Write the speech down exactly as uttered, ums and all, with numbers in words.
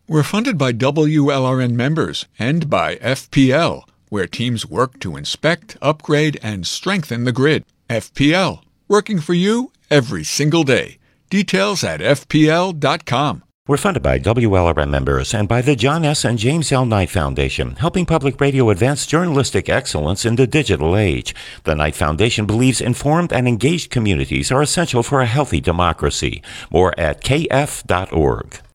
We're funded by W L R N members and by F P L, where teams work to inspect, upgrade, and strengthen the grid. F P L, working for you every single day. Details at F P L dot com. We're funded by W L R N members and by the John S. and James L. Knight Foundation, helping public radio advance journalistic excellence in the digital age. The Knight Foundation believes informed and engaged communities are essential for a healthy democracy. More at K F dot org.